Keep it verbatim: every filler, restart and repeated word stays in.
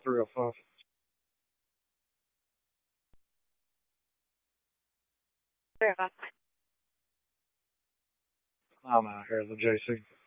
three oh five. I'm out here, the J C.